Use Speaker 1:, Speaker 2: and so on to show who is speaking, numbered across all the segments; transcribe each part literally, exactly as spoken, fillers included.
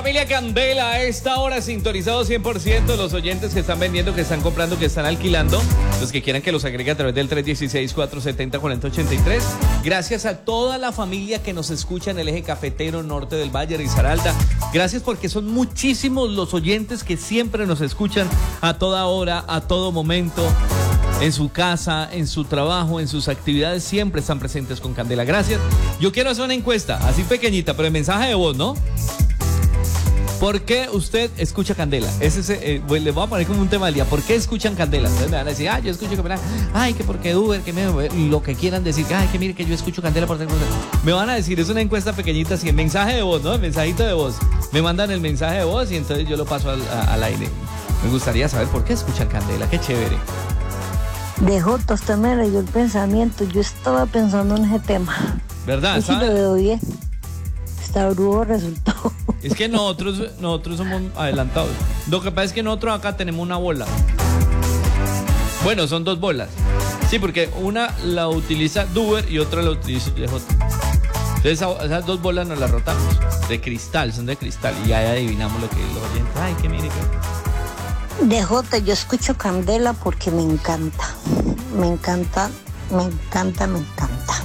Speaker 1: Familia Candela, a esta hora sintonizado cien por ciento, los oyentes que están vendiendo, que están comprando, que están alquilando, los que quieran que los agregue a través del tres uno seis, cuatro siete cero, cuatro cero ocho tres. Gracias a toda la familia que nos escucha en el eje cafetero norte del Valle, Risaralda. Gracias porque son muchísimos los oyentes que siempre nos escuchan a toda hora, a todo momento. En su casa, en su trabajo, en sus actividades, siempre están presentes con Candela. Gracias. Yo quiero hacer una encuesta, así pequeñita, pero en mensaje de voz, ¿no? ¿Por qué usted escucha Candela? Ese es, eh, pues, le voy a poner como un tema del día. ¿Por qué escuchan Candela? Ustedes me van a decir, ah, yo escucho Candela. Ay, que porque Uber, que me, lo que quieran decir. Ay, que mire que yo escucho Candela por tal cosa. Me van a decir, es una encuesta pequeñita, así en mensaje de voz, ¿no? En mensajito de voz. Me mandan el mensaje de voz y entonces yo lo paso al, a, al aire. Me gustaría saber por qué escuchan Candela. Qué chévere.
Speaker 2: De Jota, usted me leyó el pensamiento. Yo estaba pensando en ese tema.
Speaker 1: ¿Verdad?
Speaker 2: Sí, lo veo bien. Está brujo resultó.
Speaker 1: Es que nosotros, nosotros somos adelantados. Lo que pasa es que nosotros acá tenemos una bola. Bueno, son dos bolas. Sí, porque una la utiliza Duber y otra la utiliza D J. Entonces esas dos bolas nos las rotamos. De cristal, son de cristal. Y ahí adivinamos lo que los oyentes. Ay, que mire que...
Speaker 2: De Jota, yo escucho Candela porque me encanta. Me encanta, me encanta, me encanta.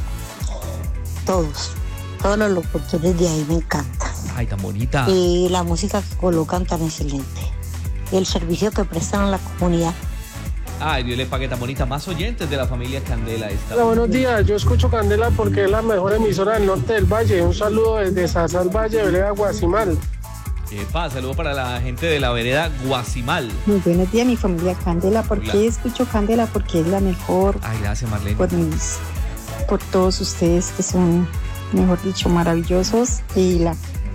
Speaker 2: Todos. Todos los locutores de ahí me encantan.
Speaker 1: Ay, tan bonita.
Speaker 2: Y la música que colocan tan excelente. Y el servicio que prestan a la comunidad.
Speaker 1: Ay, Dios le pague, tan bonita. Más oyentes de la familia Candela esta.
Speaker 3: Hola, buenos días. Yo escucho Candela porque es la mejor emisora del norte del Valle. Un saludo desde Sazal Valle, vereda Guasimal.
Speaker 1: ¿Qué pasa? Saludos para la gente de la vereda Guasimal.
Speaker 4: Muy buenos días, mi familia Candela. ¿Por
Speaker 1: Hola.
Speaker 4: qué escucho Candela? Porque es la mejor.
Speaker 1: Ay, gracias, Marlene.
Speaker 4: Por mis, por todos ustedes que son, mejor dicho, maravillosos. Y la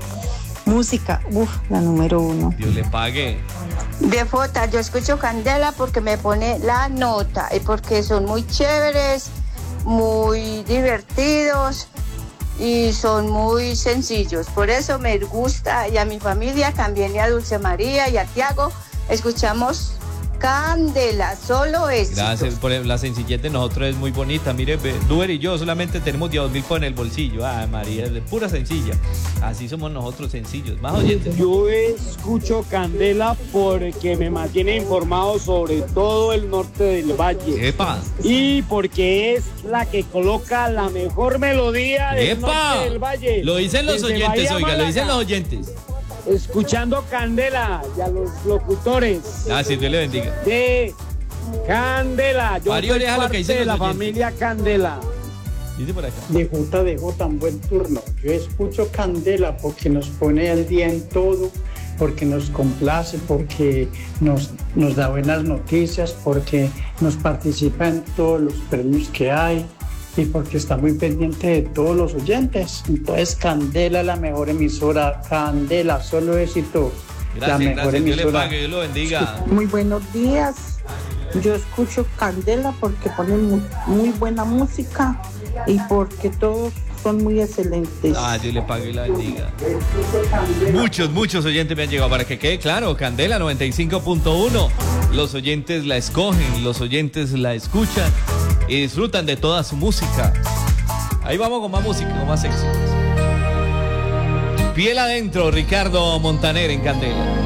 Speaker 4: música, uff, la número uno.
Speaker 1: Dios le pague.
Speaker 5: De Jota, yo escucho Candela porque me pone la nota y porque son muy chéveres, muy divertidos y son muy sencillos. Por eso me gusta, y a mi familia también, y a Dulce María y a Tiago, escuchamos Candela, solo éxitos.
Speaker 1: Gracias por la sencillez de nosotros, es muy bonita. Mire, Duber y yo solamente tenemos diez mil pesos en el bolsillo. Ay, María, es pura sencilla. Así somos nosotros, sencillos. Más oyentes.
Speaker 6: Yo escucho Candela porque me mantiene informado sobre todo el norte del Valle.
Speaker 1: ¡Epa!
Speaker 6: Y porque es la que coloca la mejor melodía del
Speaker 1: ¡Epa!
Speaker 6: norte del Valle.
Speaker 1: Lo dicen los
Speaker 6: Desde
Speaker 1: oyentes,
Speaker 6: Bahía,
Speaker 1: oiga,
Speaker 6: Málaga.
Speaker 1: lo dicen los oyentes.
Speaker 6: Escuchando Candela y a los locutores.
Speaker 1: Ah, sí, Dios le bendiga.
Speaker 6: De Candela. Yo
Speaker 1: Mario,
Speaker 6: soy
Speaker 1: deja lo que
Speaker 6: parte
Speaker 1: dicen
Speaker 6: de
Speaker 1: los
Speaker 6: la
Speaker 1: oyentes.
Speaker 6: familia Candela.
Speaker 1: Dice por acá.
Speaker 7: De Jota, de Jota, un buen turno. Yo escucho Candela porque nos pone al día en todo, porque nos complace, porque nos, nos da buenas noticias, porque nos participa en todos los premios que hay y porque está muy pendiente de todos los oyentes. Entonces, Candela, la mejor emisora. Candela, solo éxito.
Speaker 1: Gracias,
Speaker 7: la mejor
Speaker 1: gracias. Dios le
Speaker 7: emisora.
Speaker 1: pague, Dios lo bendiga.
Speaker 8: Muy buenos días. Yo escucho Candela porque ponen muy, muy buena música y porque todos son muy excelentes.
Speaker 1: Ah, Dios le pague y la bendiga. Muchos, muchos oyentes me han llegado. Para que quede claro, Candela noventa y cinco punto uno. Los oyentes la escogen, los oyentes la escuchan y disfrutan de toda su música. Ahí vamos con más música, con más éxitos. Piel adentro, Ricardo Montaner en Candela.